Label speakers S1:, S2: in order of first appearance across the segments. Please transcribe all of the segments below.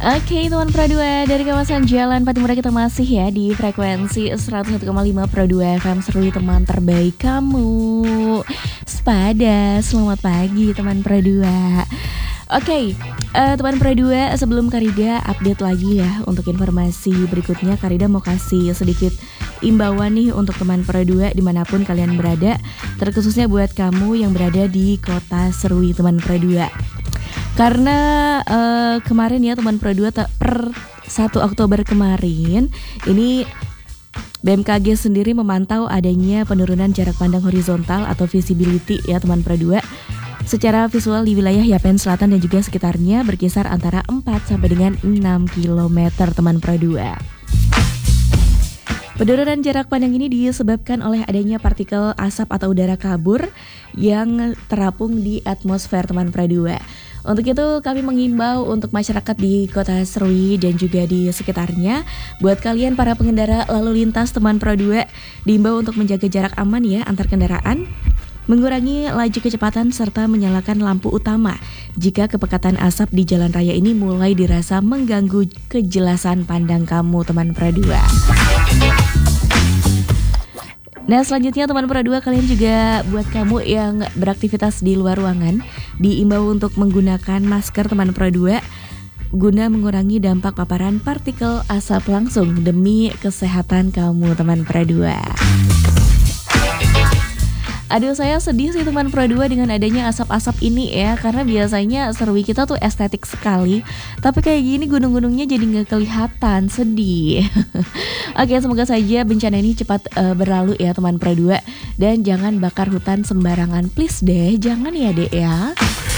S1: Oke, teman Pro 2 dari kawasan Jalan Patimura, kita masih ya di frekuensi 101,5 Pro 2 FM. Seru teman terbaik kamu. Sepada, selamat pagi teman Pro 2. Oke, teman Pro 2, sebelum Karida update lagi ya untuk informasi berikutnya, Karida mau kasih sedikit imbauan nih untuk teman Pro 2 dimanapun kalian berada, terkhususnya buat kamu yang berada di kota Serui teman Pro 2. Karena kemarin ya teman Pro 2 per 1 Oktober kemarin ini BMKG sendiri memantau adanya penurunan jarak pandang horizontal atau visibility ya teman Pro 2 secara visual di wilayah Yapen Selatan dan juga sekitarnya berkisar antara 4 sampai dengan 6 km teman Pro 2. Penurunan jarak pandang ini disebabkan oleh adanya partikel asap atau udara kabur yang terapung di atmosfer teman Pro 2. Untuk itu kami mengimbau untuk masyarakat di kota Serui dan juga di sekitarnya, buat kalian para pengendara lalu lintas teman Pro 2 diimbau untuk menjaga jarak aman ya antar kendaraan, mengurangi laju kecepatan serta menyalakan lampu utama jika kepekatan asap di jalan raya ini mulai dirasa mengganggu kejelasan pandang kamu teman Pro 2. Nah selanjutnya teman Pro 2, kalian juga buat kamu yang beraktivitas di luar ruangan diimbau untuk menggunakan masker teman Pro 2 guna mengurangi dampak paparan partikel asap langsung demi kesehatan kamu teman Pro 2. Aduh, saya sedih sih teman Pro 2 dengan adanya asap-asap ini ya, karena biasanya Serui kita tuh estetik sekali, tapi kayak gini gunung-gunungnya jadi gak kelihatan, sedih. Oke, semoga saja bencana ini cepat berlalu ya teman Pro 2, dan jangan bakar hutan sembarangan, please deh, jangan ya dek ya.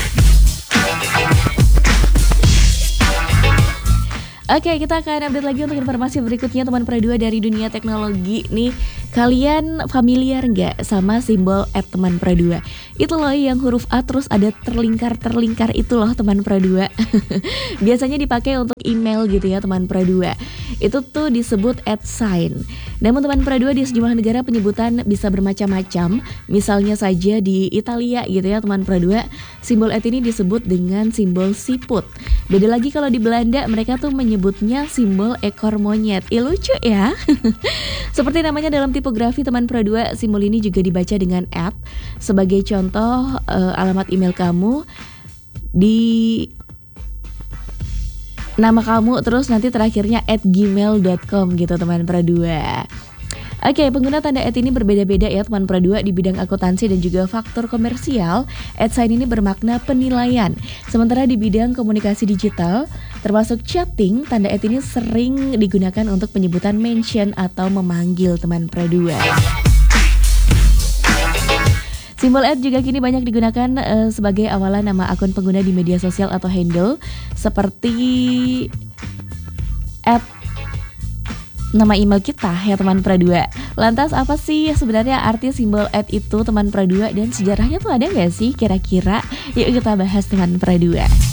S1: Oke, kita akan update lagi untuk informasi berikutnya teman Pro 2 dari dunia teknologi nih. Kalian familiar nggak sama simbol @teman Pro 2? Itu loh yang huruf A terus ada terlingkar itu loh teman Pro 2. Biasanya dipakai untuk email gitu ya teman Pro 2. Itu tuh disebut @sign. Namun teman Pro 2 di sejumlah negara penyebutan bisa bermacam-macam. Misalnya saja di Italia gitu ya teman Pro 2, simbol ini disebut dengan simbol siput. Beda lagi kalau di Belanda, mereka tuh menyebutnya simbol ekor monyet. Lucu ya. Seperti namanya dalam tipografi teman Pro 2, simbol ini juga dibaca dengan @ sebagai contoh alamat email kamu di nama kamu terus nanti terakhirnya @gmail.com gitu teman Pro 2. Oke, pengguna tanda @ ini berbeda-beda ya teman Pro 2 di bidang akuntansi dan juga faktor komersial. @sign ini bermakna penilaian. Sementara di bidang komunikasi digital, termasuk chatting, tanda @ ini sering digunakan untuk penyebutan mention atau memanggil teman Pro 2. Simbol @ juga kini banyak digunakan sebagai awalan nama akun pengguna di media sosial atau handle seperti nama email kita ya teman Pro 2. Lantas apa sih sebenarnya arti simbol @ itu teman Pro 2 dan sejarahnya tuh ada nggak sih kira-kira? Yuk kita bahas teman Pro 2.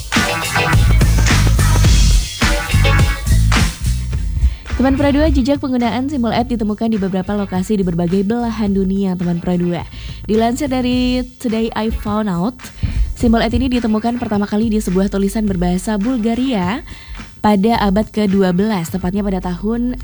S1: Teman Pro 2, jejak penggunaan simbol @ ditemukan di beberapa lokasi di berbagai belahan dunia teman Pro 2. Dilansir dari Today I Found Out, simbol @ ini ditemukan pertama kali di sebuah tulisan berbahasa Bulgaria pada abad ke-12, tepatnya pada tahun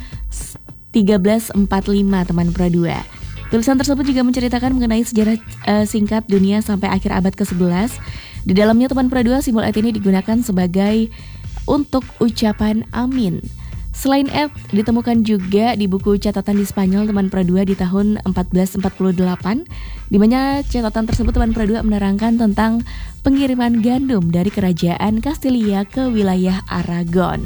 S1: 1345 teman Pro 2. Tulisan tersebut juga menceritakan mengenai sejarah singkat dunia sampai akhir abad ke-11. Di dalamnya teman Pro 2, simbol @ ini digunakan sebagai untuk ucapan amin. Selain @ ditemukan juga di buku catatan di Spanyol teman Pro 2 di tahun 1448, di mana catatan tersebut teman Pro 2 menerangkan tentang pengiriman gandum dari kerajaan Kastilia ke wilayah Aragon.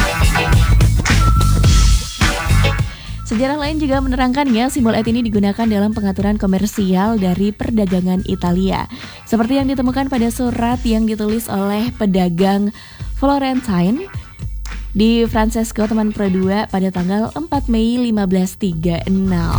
S1: Sejarah lain juga menerangkannya simbol @ ini digunakan dalam pengaturan komersial dari perdagangan Italia, seperti yang ditemukan pada surat yang ditulis oleh pedagang Florentine di Francesco teman Pro 2 pada tanggal 4 Mei 1536.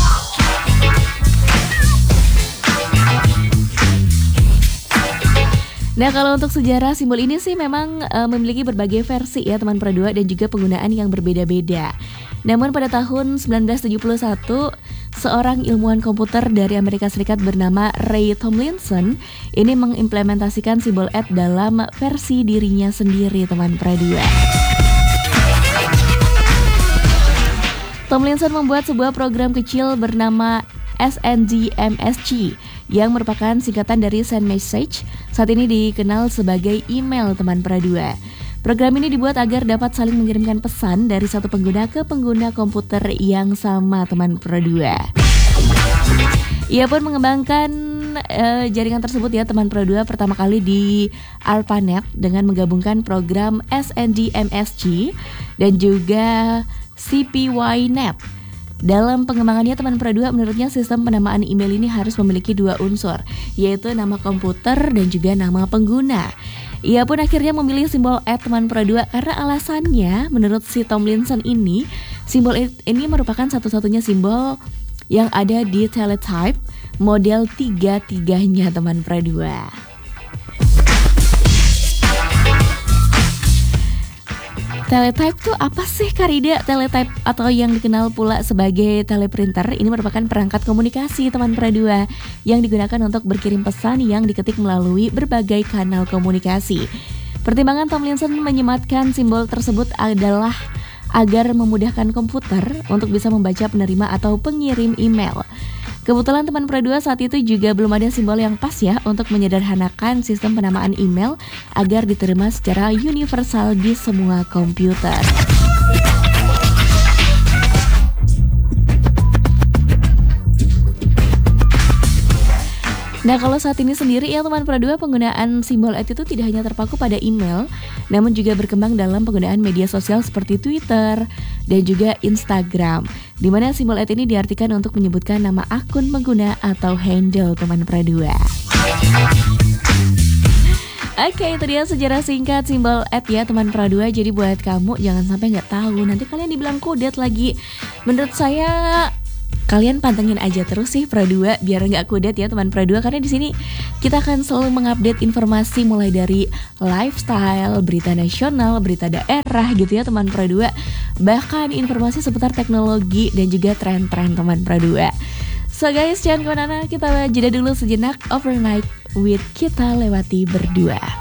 S1: Nah, kalau untuk sejarah simbol ini sih memang memiliki berbagai versi ya teman Pro 2 dan juga penggunaan yang berbeda-beda. Namun pada tahun 1971, seorang ilmuwan komputer dari Amerika Serikat bernama Ray Tomlinson ini mengimplementasikan simbol @ dalam versi dirinya sendiri, teman Pradua. Tomlinson membuat sebuah program kecil bernama SNDMSG yang merupakan singkatan dari Send Message, saat ini dikenal sebagai email, teman Pradua. Program ini dibuat agar dapat saling mengirimkan pesan dari satu pengguna ke pengguna komputer yang sama, teman Pradua. Ia pun mengembangkan jaringan tersebut ya, teman Pradua, pertama kali di ARPANET dengan menggabungkan program SNDMSG dan juga CPYNet. Dalam pengembangannya, teman Pradua, menurutnya sistem penamaan email ini harus memiliki dua unsur, yaitu nama komputer dan juga nama pengguna. Ia pun akhirnya memilih simbol @ teman Pradua karena alasannya, menurut si Tomlinson ini, simbol ini merupakan satu-satunya simbol yang ada di teletype model 3-3-nya, teman Pradua. Teletype tuh apa sih, Karida? Teletype atau yang dikenal pula sebagai teleprinter ini merupakan perangkat komunikasi, teman Pradua, yang digunakan untuk berkirim pesan yang diketik melalui berbagai kanal komunikasi. Pertimbangan Tomlinson menyematkan simbol tersebut adalah agar memudahkan komputer untuk bisa membaca penerima atau pengirim email. Kebetulan, teman Pradua, saat itu juga belum ada simbol yang pas ya untuk menyederhanakan sistem penamaan email agar diterima secara universal di semua komputer. Nah, kalau saat ini sendiri ya, teman Pradua, penggunaan simbol @ itu tidak hanya terpaku pada email, namun juga berkembang dalam penggunaan media sosial seperti Twitter dan juga Instagram, di mana simbol @ ini diartikan untuk menyebutkan nama akun pengguna atau handle, teman Pradua. Oke, itu dia sejarah singkat simbol @ ya, teman Pradua. Jadi buat kamu jangan sampai nggak tahu, nanti kalian dibilang kudet lagi. Menurut saya kalian pantengin aja terus sih Pradua biar nggak kudet ya, teman Pradua, karena di sini kita akan selalu mengupdate informasi mulai dari lifestyle, berita nasional, berita daerah gitu ya, teman Pradua, bahkan informasi seputar teknologi dan juga tren-tren, teman Pradua. So guys, jangan kemana-mana, kita jeda dulu sejenak. Overnight with kita lewati berdua.